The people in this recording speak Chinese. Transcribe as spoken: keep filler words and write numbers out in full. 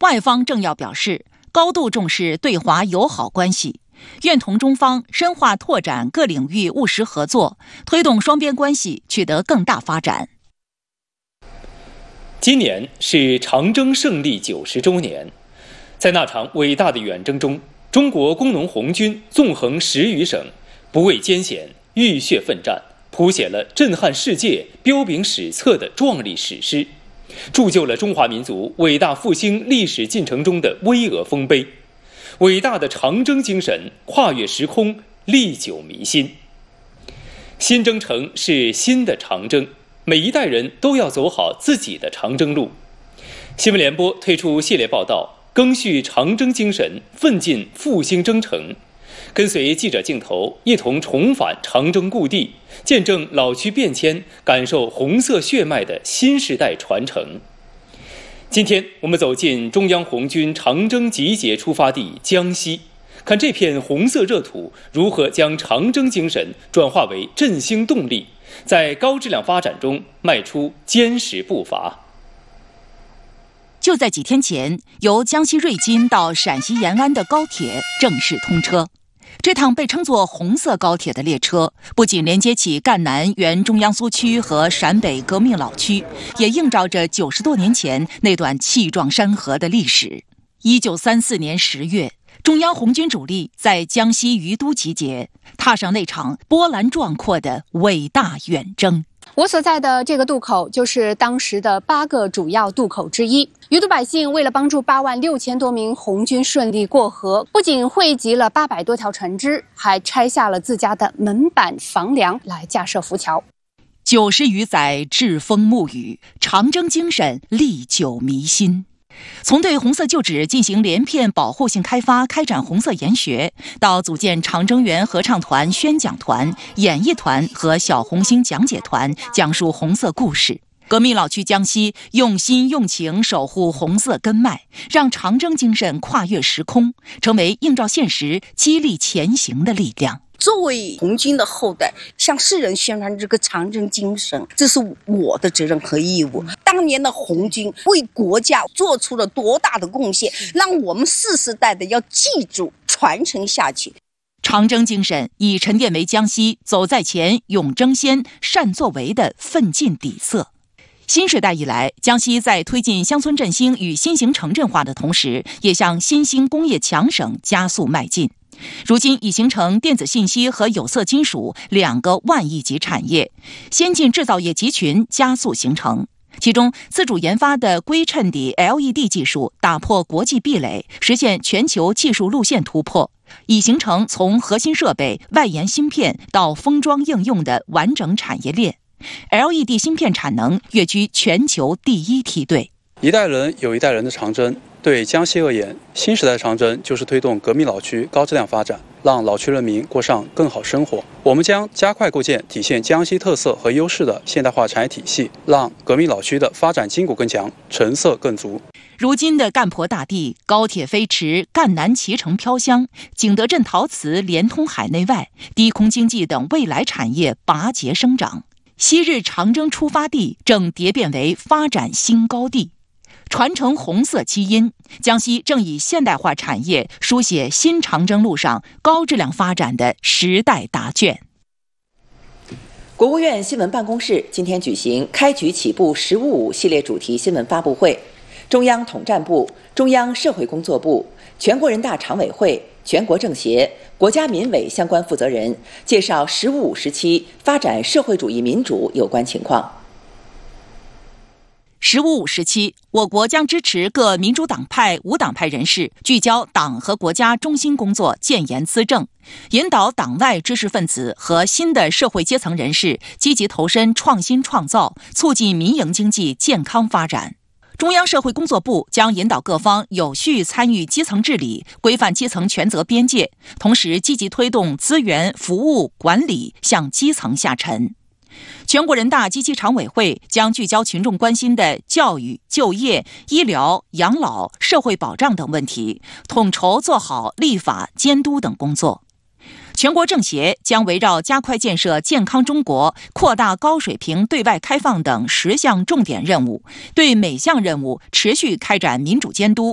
外方政要表示，高度重视对华友好关系，愿同中方深化拓展各领域务实合作，推动双边关系取得更大发展。 今年是长征胜利九十周年，在那场伟大的远征中，中国工农红军纵横十余省，不畏艰险，浴血奋战，谱写了震撼世界、彪炳史册的壮丽史诗，铸就了中华民族伟大复兴历史进程中的巍峨丰碑。伟大的长征精神跨越时空，历久弥新。新征程是新的长征，每一代人都要走好自己的长征路。新闻联播推出系列报道，赓续长征精神，奋进复兴征程，跟随记者镜头一同重返长征故地，见证老区变迁，感受红色血脉的新时代传承。今天我们走进中央红军长征集结出发地江西，看这片红色热土如何将长征精神转化为振兴动力，在高质量发展中迈出坚实步伐。 就在几天前，由江西瑞金到陕西延安的高铁正式通车。这趟被称作红色高铁的列车，不仅连接起赣南原中央苏区和陕北革命老区，也映照着九十多年前那段气壮山河的历史。一九三四年十月，中央红军主力在江西于都集结，踏上那场波澜壮阔的伟大远征。 我所在的这个渡口就是当时的八个主要渡口之一。于都百姓为了帮助八万六千多名红军顺利过河，不仅汇集了八百多条船只，还拆下了自家的门板房梁来架设浮桥。 九十余载栉风沐雨，长征精神历久弥新。从对红色旧址进行连片保护性开发，开展红色研学，到组建长征园合唱团、宣讲团、演艺团和小红星讲解团，讲述红色故事。革命老区江西用心用情守护红色根脉，让长征精神跨越时空，成为映照现实、激励前行的力量。 作为红军的后代，向世人宣传这个长征精神，这是我的责任和义务。当年的红军为国家做出了多大的贡献，让我们世世代代要记住，传承下去。 长征精神已沉淀为江西走在前、勇争先、善作为的奋进底色。新时代以来，江西在推进乡村振兴与新型城镇化的同时，也向新兴工业强省加速迈进。如今已形成电子信息和有色金属两个万亿级产业，先进制造业集群加速形成。其中，自主研发的硅衬底 L E D 技术打破国际壁垒，实现全球技术路线突破，已形成从核心设备、外延芯片到封装应用的完整产业链。L E D 芯片产能跃居全球第一梯队。 一代人有一代人的长征，对江西而言，新时代长征就是推动革命老区高质量发展，让老区人民过上更好生活。我们将加快构建体现江西特色和优势的现代化产业体系，让革命老区的发展筋骨更强，成色更足。 如今的赣婆大地，高铁飞驰，赣南脐橙飘香，景德镇陶瓷连通海内外，低空经济等未来产业拔节生长。昔日长征出发地正蝶变为发展新高地，传承红色基因，江西正以现代化产业书写新长征路上高质量发展的时代答卷。 国务院新闻办公室今天举行开局起步“十五五”系列主题新闻发布会，中央统战部、中央社会工作部、全国人大常委会、全国政协、国家民委相关负责人介绍“十五五”时期发展社会主义民主有关情况。 十五五时期，我国将支持各民主党派、无党派人士聚焦党和国家中心工作，建言资政，引导党外知识分子和新的社会阶层人士积极投身创新创造，促进民营经济健康发展。中央社会工作部将引导各方有序参与基层治理，规范基层权责边界，同时积极推动资源、服务、管理向基层下沉。全国人大及其常委会将聚焦群众关心的教育、就业、医疗、养老、社会保障等问题，统筹做好立法、监督等工作。全国政协将围绕加快建设健康中国、扩大高水平对外开放等十项重点任务，对每项任务持续开展民主监督、